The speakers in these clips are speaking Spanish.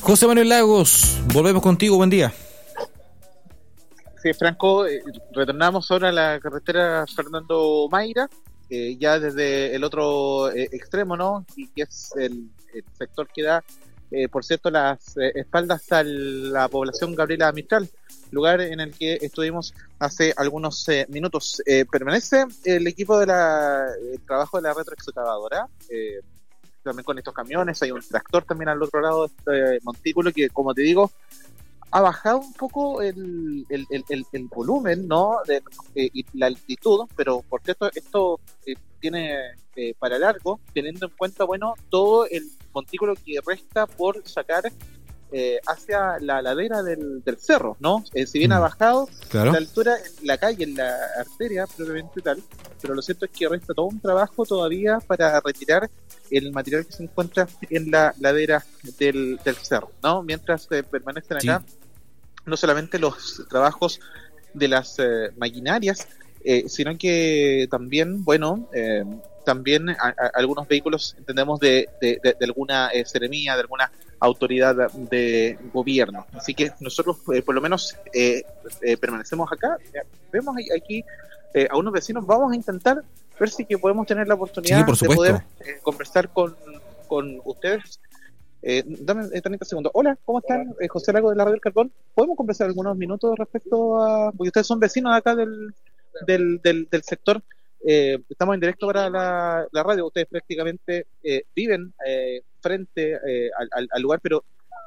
José Manuel Lagos, volvemos contigo, buen día. Sí, Franco, retornamos ahora a la carretera Fernando Mayra, ya desde el otro extremo, ¿no? Y que es el sector que da, por cierto, las espaldas a la población Gabriela Mistral, lugar en el que estuvimos hace algunos minutos. Permanece el equipo de el trabajo de la retroexcavadora, también con estos camiones. Hay un tractor también al otro lado de este montículo que, como te digo, ha bajado un poco el volumen, ¿no? Y la altitud, pero por cierto, esto tiene para largo, teniendo en cuenta, bueno, todo el montículo que resta por sacar hacia la ladera del cerro, ¿no? Si bien ha bajado, claro, la altura en la calle, en la arteria propiamente tal, pero lo cierto es que resta todo un trabajo todavía para retirar el material que se encuentra en la ladera del cerro, ¿no? Mientras permanecen acá, sí, no solamente los trabajos de las maquinarias, sino que también, bueno, también algunos vehículos, entendemos, de alguna seremía, de alguna autoridad de gobierno. Así que nosotros, por lo menos, permanecemos acá. Vemos aquí a unos vecinos. Vamos a intentar ver si que podemos tener la oportunidad de poder conversar con ustedes. Dame 30 segundos. Hola, ¿cómo están? José Lago de la Radio del Carbón. ¿Podemos conversar algunos minutos respecto a...? Porque ustedes son vecinos de acá del sector. Estamos en directo para la radio. Ustedes prácticamente viven frente al lugar, pero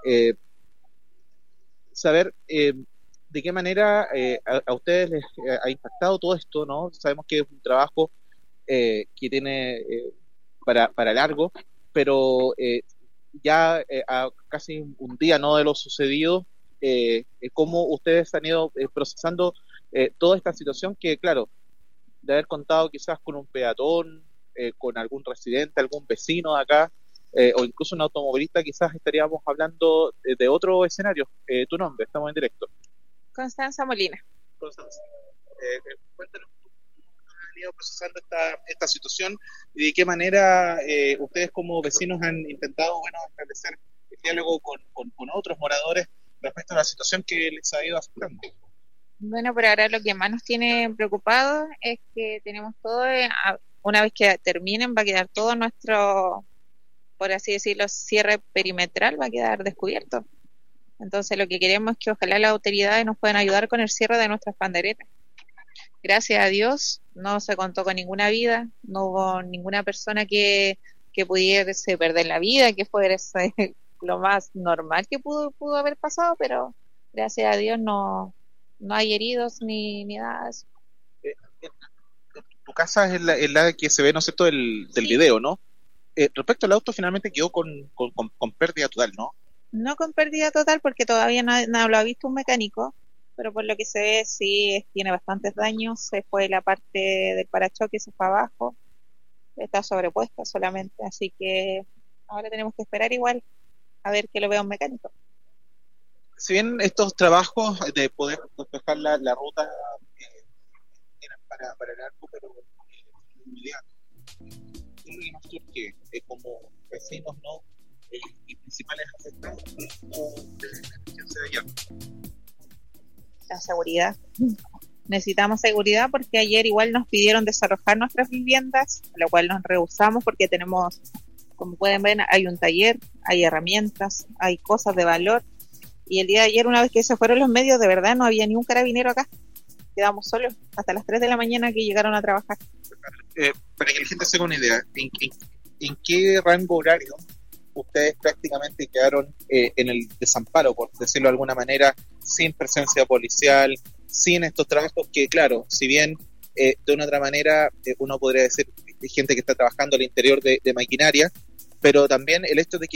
saber de qué manera a ustedes les ha impactado todo esto, ¿no? Sabemos que es un trabajo que tiene para largo, pero ya a casi un día, ¿no?, de lo sucedido, cómo ustedes han ido procesando toda esta situación que, claro, de haber contado quizás con un peatón, con algún residente, algún vecino de acá, o incluso un automovilista, quizás estaríamos hablando de otro escenario. Tu nombre, estamos en directo. Constanza Molina. Constanza, cuéntanos cómo han ido procesando esta situación y de qué manera ustedes como vecinos han intentado, bueno, establecer el diálogo con otros moradores respecto a la situación que les ha ido afectando. Bueno, por ahora lo que más nos tiene preocupados es que tenemos todo, una vez que terminen, va a quedar todo nuestro, por así decirlo, cierre perimetral, va a quedar descubierto. Entonces lo que queremos es que ojalá las autoridades nos puedan ayudar con el cierre de nuestras panderetas. Gracias a Dios no se contó con ninguna vida, no hubo ninguna persona que pudiese perder la vida, que fuera lo más normal que pudo haber pasado, pero gracias a Dios no hay heridos ni nada de eso. Tu casa es la que se ve, ¿no es cierto?, del sí, video, ¿no? Respecto al auto, finalmente quedó con pérdida total, ¿no? No con pérdida total, porque todavía no lo ha visto un mecánico, pero por lo que se ve sí tiene bastantes daños. Se fue la parte del parachoques, se fue abajo, está sobrepuesta solamente, así que ahora tenemos que esperar igual a ver que lo vea un mecánico. Si bien estos trabajos de poder despejar la ruta eran para el arco, pero inmediato, y nosotros que como vecinos, ¿no?, y principales afectados, la seguridad. Necesitamos seguridad porque ayer igual nos pidieron desalojar nuestras viviendas, a lo cual nos rehusamos porque tenemos, como pueden ver, hay un taller, hay herramientas, hay cosas de valor. Y el día de ayer, una vez que se fueron los medios, de verdad no había ni un carabinero acá. Quedamos solos hasta las 3 de la mañana que llegaron a trabajar. Para que la gente se haga una idea, ¿en qué rango horario ustedes prácticamente quedaron en el desamparo, por decirlo de alguna manera, sin presencia policial, sin estos trabajos que, claro, si bien de una otra manera uno podría decir hay gente que está trabajando al interior de maquinaria, pero también el hecho de que